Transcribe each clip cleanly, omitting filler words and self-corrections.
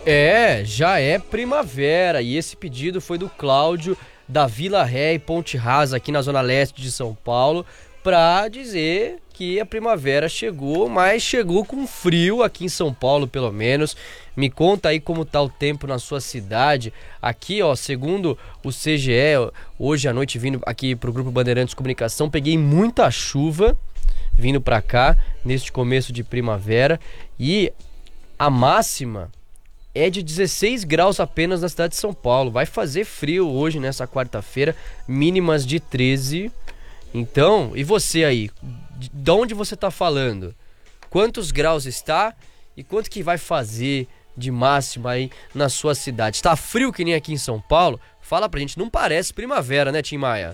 Já é primavera e esse pedido foi do Cláudio da Vila Ré e Ponte Rasa aqui na zona leste de São Paulo para dizer que a primavera chegou, mas chegou com frio aqui em São Paulo pelo menos. Me conta aí como tá o tempo na sua cidade. Aqui, ó, segundo o CGE, hoje à noite vindo aqui pro Grupo Bandeirantes Comunicação, peguei muita chuva vindo para cá neste começo de primavera e a máxima é de 16 graus apenas na cidade de São Paulo. Vai fazer frio hoje nessa quarta-feira, mínimas de 13. Então, e você aí? De onde você tá falando? Quantos graus está e quanto que vai fazer de máxima aí na sua cidade? Tá frio que nem aqui em São Paulo? Fala pra gente, não parece primavera, né, Tim Maia?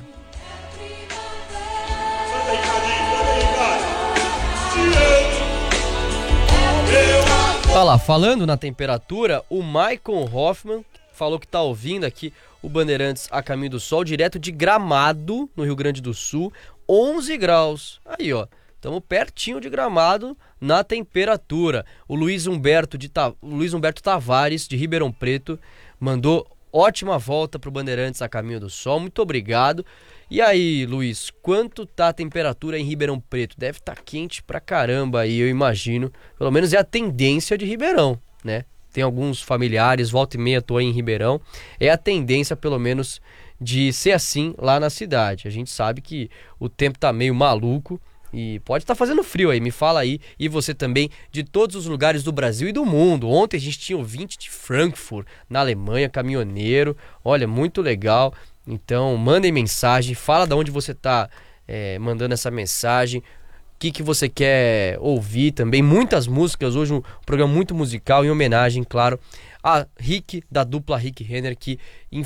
Olha lá, falando na temperatura, o Maicon Hoffman falou que tá ouvindo aqui o Bandeirantes a Caminho do Sol, direto de Gramado, no Rio Grande do Sul, 11 graus. Aí, ó, estamos pertinho de Gramado na temperatura. O Luiz Humberto Tavares, de Ribeirão Preto, mandou ótima volta pro Bandeirantes a Caminho do Sol. Muito obrigado. E aí, Luiz, quanto tá a temperatura em Ribeirão Preto? Deve estar quente pra caramba aí, eu imagino. Pelo menos é a tendência de Ribeirão, né? Tem alguns familiares, volta e meia tô aí em Ribeirão. É a tendência, pelo menos, de ser assim lá na cidade. A gente sabe que o tempo tá meio maluco e pode estar fazendo frio aí. Me fala aí, e você também, de todos os lugares do Brasil e do mundo. Ontem a gente tinha ouvinte de Frankfurt, na Alemanha, caminhoneiro. Olha, muito legal. Então, mandem mensagem, fala de onde você tá mandando essa mensagem. O que você quer ouvir também, muitas músicas, hoje um programa muito musical em homenagem, claro, a Rick, da dupla Rick Renner, que